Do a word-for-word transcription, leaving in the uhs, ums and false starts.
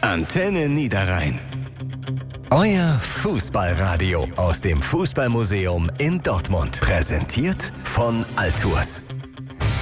Antenne Niederrhein. Euer Fußballradio aus dem Fußballmuseum in Dortmund. Präsentiert von Altours.